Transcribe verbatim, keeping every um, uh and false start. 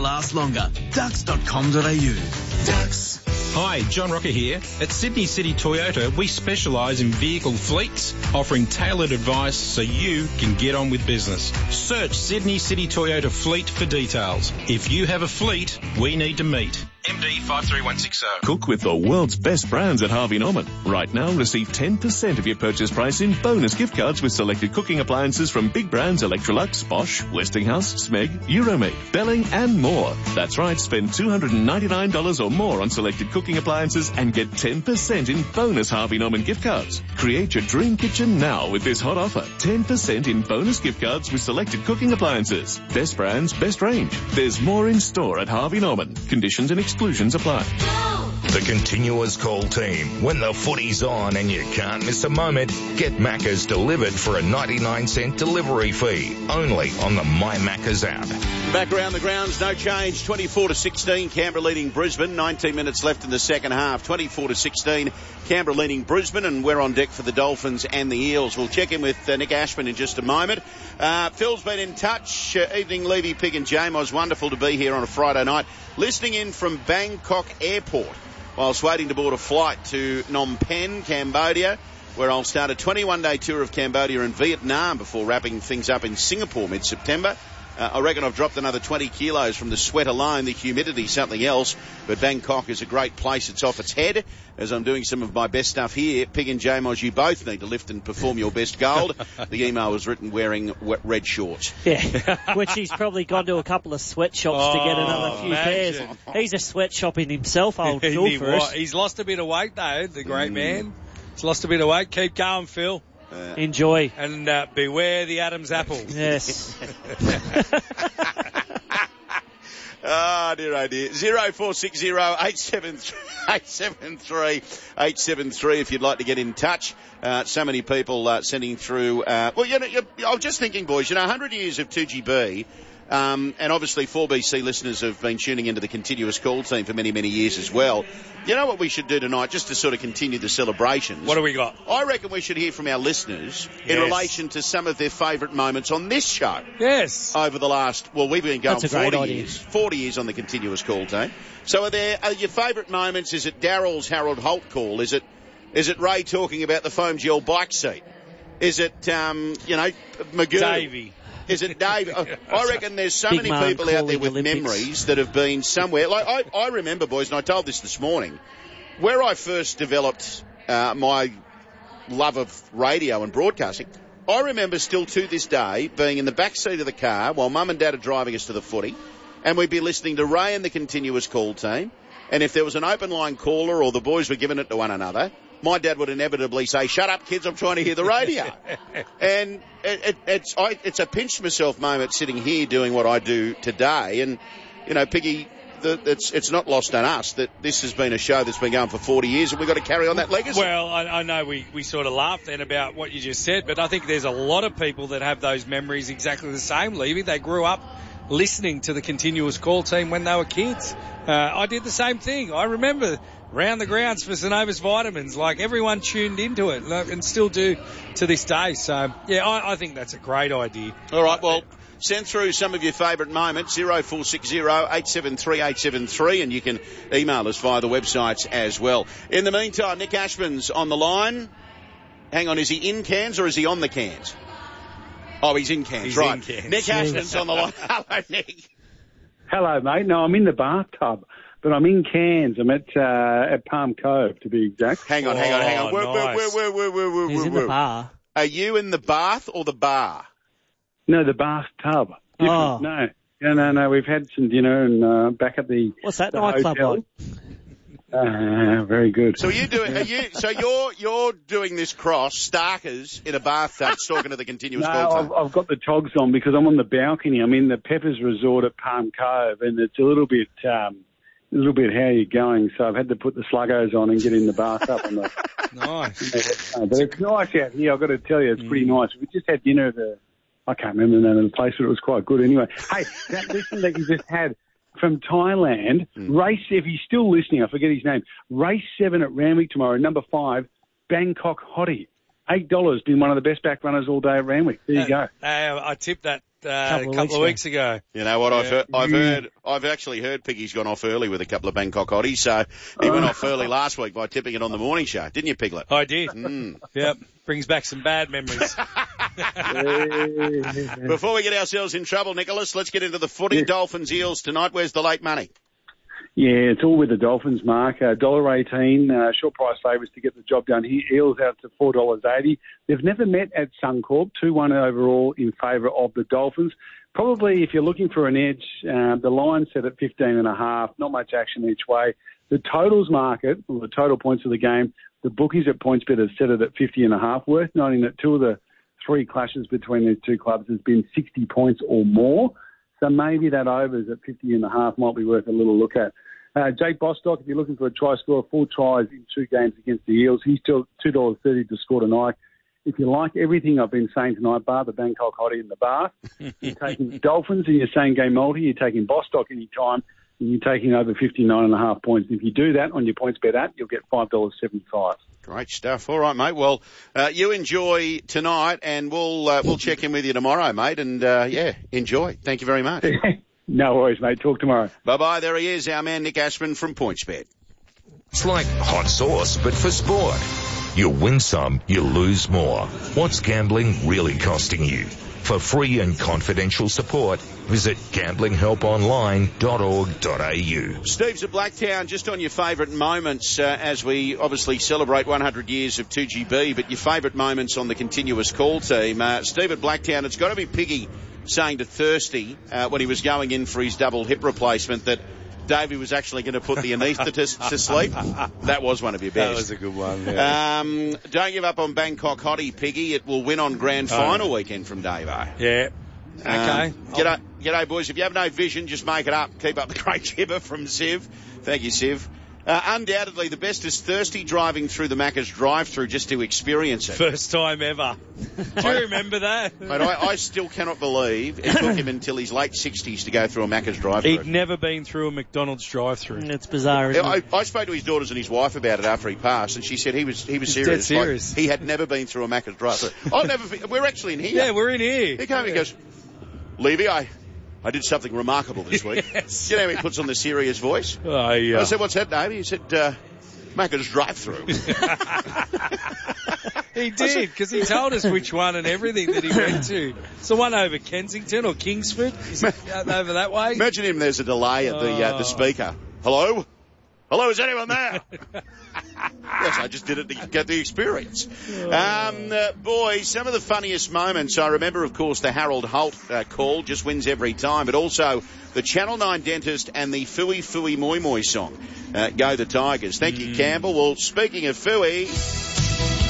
last longer. Dux dot com dot a u. Dux. Hi, John Rocker here. At Sydney City Toyota, we specialise in vehicle fleets, offering tailored advice so you can get on with business. Search Sydney City Toyota Fleet for details. If you have a fleet, we need to meet. M D five three one six zero. Cook with the world's best brands at Harvey Norman. Right now, receive ten percent of your purchase price in bonus gift cards with selected cooking appliances from big brands Electrolux, Bosch, Westinghouse, Smeg, Euromate, Belling and more. That's right, spend two hundred ninety-nine dollars or more on selected cooking appliances and get ten percent in bonus Harvey Norman gift cards. Create your dream kitchen now with this hot offer. ten percent in bonus gift cards with selected cooking appliances. Best brands, best range. There's more in store at Harvey Norman. Conditions and exclusions apply. The Continuous Call team. When the footy's on and you can't miss a moment, get Macca's delivered for a ninety-nine cent delivery fee. Only on the My Macca's app. Back around the grounds, no change. twenty-four to sixteen, Canberra leading Brisbane. nineteen minutes left in the second half. twenty-four to sixteen, Canberra leading Brisbane, and we're on deck for the Dolphins and the Eels. We'll check in with uh, Nick Ashman in just a moment. Uh, Phil's been in touch. Uh, evening, Levy, Pig and Jamos. Wonderful to be here on a Friday night. Listening in from Bangkok Airport whilst waiting to board a flight to Phnom Penh, Cambodia, where I'll start a twenty-one day tour of Cambodia and Vietnam before wrapping things up in Singapore mid-September. Uh, I reckon I've dropped another twenty kilos from the sweat alone. The humidity, something else. But Bangkok is a great place. It's off its head. As I'm doing some of my best stuff here, Pig and Jamos, you both need to lift and perform your best gold. The email was written wearing red shorts. Yeah, which he's probably gone to a couple of sweatshops oh, to get another few imagine. pairs. He's a sweatshopping himself, old Phil, he, for us. He's lost a bit of weight, though, the great mm. man. He's lost a bit of weight. Keep going, Phil. Uh, Enjoy. And uh, beware the Adam's apple. Yes. Oh, dear, oh, dear. zero four six zero eight seven three eight seven three eight seven three if you'd like to get in touch. Uh, so many people uh, sending through. Uh, well, you know, you're, I was just thinking, boys, you know, one hundred years of two G B. Um, and obviously four B C listeners have been tuning into the Continuous Call team for many, many years as well. You know what we should do tonight, just to sort of continue the celebrations? What do we got? I reckon we should hear from our listeners yes. in relation to some of their favourite moments on this show. Yes. Over the last, well, we've been going That's forty years. forty years on the Continuous Call team. So are there, are your favourite moments, is it Darryl's Harold Holt call? Is it, is it Ray talking about the foam gel bike seat? Is it, um, you know, Magoo? Davey. Is it Dave? I reckon there's so Big many people out there with Olympics. memories that have been somewhere. Like I, I remember, boys, and I told this this morning, where I first developed uh, my love of radio and broadcasting. I remember still to this day being in the back seat of the car while Mum and Dad are driving us to the footy, and we'd be listening to Ray and the Continuous Call team. And if there was an open line caller or the boys were giving it to one another, my dad would inevitably say, "Shut up, kids, I'm trying to hear the radio." And it, it, it's I, it's a pinch myself moment sitting here doing what I do today. And, you know, Piggy, the, it's it's not lost on us that this has been a show that's been going for forty years and we've got to carry on that legacy. Well, I, I know we, we sort of laughed then about what you just said, but I think there's a lot of people that have those memories exactly the same, Levy. They grew up listening to the Continuous Call team when they were kids. Uh, I did the same thing. I remember round the grounds for Synovus Vitamins, like everyone tuned into it and still do to this day. So, yeah, I, I think that's a great idea. All right, well, send through some of your favourite moments, zero four six zero eight seven three eight seven three, and you can email us via the websites as well. In the meantime, Nick Ashman's on the line. Hang on, is he in Cairns or is he on the Cairns? Oh, he's in Cairns, he's right. In Cairns. Nick Ashman's on the line. Hello, Nick. Hello, mate. No, I'm in the bathtub, but I'm in Cairns. I'm at uh, at Palm Cove, to be exact. Hang on, hang on, hang on. Oh, Whoa, nice. whoa, whoa, whoa, whoa, whoa, He's whoa, in the whoa. bar. Are you in the bath or the bar? No, the bathtub. Different. Oh. No, no, no, no. We've had some dinner and uh, back at the What's that the nightclub hotel. like? Uh, very good. So are you doing? Are you? So you're you're doing this cross Starkers in a bathtub, talking to the Continuous No, Call I've, team? I've got the togs on because I'm on the balcony. I'm in the Peppers Resort at Palm Cove, and it's a little bit, um, a little bit how you're going. So I've had to put the sluggos on and get in the bathtub. on the, Nice. uh, but it's nice out here. I've got to tell you, it's pretty nice. We just had dinner at the, I can't remember the name of the place, but it was quite good anyway. Hey, that listen that you just had from Thailand, Mm. race, if he's still listening, I forget his name, race seven at Randwick tomorrow, number five, Bangkok Hottie. eight dollars, been one of the best back runners all day at Randwick. There you go. Uh, I tipped that uh, a couple, couple of weeks ago. You know what? Yeah. I've heard, I've heard, I've actually heard Piggy's gone off early with a couple of Bangkok hotties, so he went off early last week by tipping it on the morning show, didn't you, Piglet? I did. Mm. Yep. Brings back some bad memories. Before we get ourselves in trouble, Nicholas, let's get into the footy. Yeah. Dolphins Eels tonight. Where's the late money? Yeah, it's all with the Dolphins, Mark. one dollar eighteen, uh, short price favourites to get the job done here. Eels out to four dollars eighty. They've never met at Suncorp, two one overall in favour of the Dolphins. Probably, if you're looking for an edge, uh, the line set at fifteen and a half, not much action each way. The totals market, or the total points of the game, the bookies at PointsBet have set it at fifty and a half. Worth noting that two of the three clashes between these two clubs has been sixty points or more. So maybe that overs at fifty and a half might be worth a little look at. Uh, Jake Bostock, if you're looking for a try scorer, four tries in two games against the Eels, he's still two dollars thirty to score tonight. If you like everything I've been saying tonight, bar the Bangkok hottie in the bath, you're taking Dolphins in your same game multi, you're taking Bostock any time, and you're taking over fifty-nine and a half points. If you do that on your PointsBet app, you'll get five dollars seventy-five. Great stuff. All right, mate. Well, uh, you enjoy tonight, and we'll uh, we'll check in with you tomorrow, mate. And uh, yeah, enjoy. Thank you very much. No worries, mate. Talk tomorrow. Bye bye. There he is, our man Nick Ashman from PointsBet. It's like hot sauce, but for sport. You win some, you lose more. What's gambling really costing you? For free and confidential support, visit gambling help online dot org dot a u. Steve's at Blacktown, just on your favourite moments uh, as we obviously celebrate one hundred years of two G B, but your favourite moments on the continuous call team. Uh, Steve at Blacktown, it's got to be Piggy saying to Thirsty uh, when he was going in for his double hip replacement that Davey was actually going to put the anaesthetist to sleep. That was one of your best. That was a good one, yeah. Um, don't give up on Bangkok Hottie, Piggy. It will win on grand final oh. weekend from Davo. Yeah. Okay. Um, g'day, g'day, boys. If you have no vision, just make it up. Keep up the great jibber from Siv. Thank you, Siv. Uh, undoubtedly, the best is Thirsty driving through the Macca's drive-through just to experience it. First time ever. Do you remember that? Mate, I, I still cannot believe it took him until his late sixties to go through a Macca's drive-through. He'd never been through a McDonald's drive-through. It's bizarre, isn't I, it? I spoke to his daughters and his wife about it after he passed, and she said he was he was He's serious. dead serious. Like, he had never been through a Macca's drive-through. I've never. Been, we're actually in here. Yeah, we're in here. He came and he goes, Levy, I. I did something remarkable this week. Yes. You know how he puts on the serious voice? Oh, yeah. I said, what's that, Davey? He said, uh, Macca's drive-through. He did, because he told us which one and everything that he went to. It's the one over Kensington or Kingsford. Is it over that way? Imagine him, there's a delay at the uh, the speaker. Hello? Hello, is anyone there? Yes, I just did it to get the experience. Um, uh, boys, some of the funniest moments. I remember, of course, the Harold Holt uh, call, just wins every time, but also the Channel nine dentist and the Fooey Fooey Moi Moi song. Uh, Go the Tigers. Thank you, Campbell. Well, speaking of Fooey...